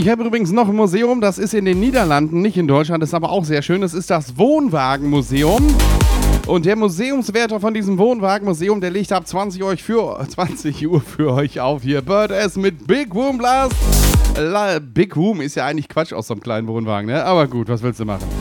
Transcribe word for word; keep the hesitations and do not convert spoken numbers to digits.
Ich habe übrigens noch ein Museum, das ist in den Niederlanden, nicht in Deutschland, ist aber auch sehr schön. Das ist das Wohnwagenmuseum. Und der Museumswärter von diesem Wohnwagenmuseum, der legt ab zwanzig Uhr für, zwanzig Uhr für euch auf hier. Bird S mit Big Boom Blast. La, Big Boom ist ja eigentlich Quatsch aus so einem kleinen Wohnwagen, ne? Aber gut, was willst du machen?